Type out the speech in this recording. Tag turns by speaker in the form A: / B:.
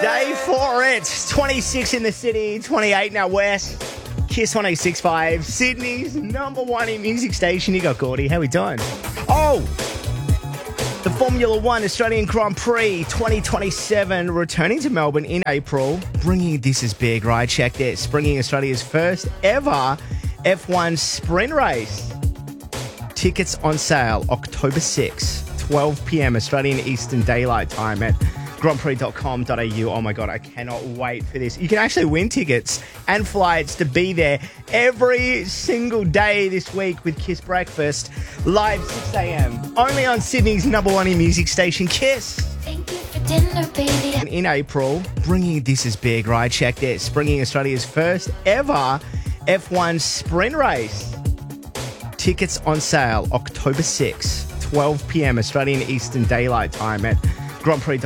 A: Day for it. 26 in the city, 28 now west. Kiss 106.5, Sydney's number one in music station. You got Gordy. How we doing? Oh, the Formula One Australian Grand Prix 2027 returning to Melbourne in April. Bringing this is big, right? Check this. Bringing Australia's first ever F1 sprint race. Tickets on sale October 6, 12 p.m. Australian Eastern Daylight Time at grandprix.com.au. Oh my God, I cannot wait for this. You can actually win tickets and flights to be there every single day this week with Kiss Breakfast, live 6 a.m. Only on Sydney's number one in music station, Kiss.
B: Thank you for dinner, baby.
A: In April, bringing this is big, right? Check this. Bringing Australia's first ever F1 sprint race. Tickets on sale October 6, 12 p.m. Australian Eastern Daylight Time at grandprix.com.au.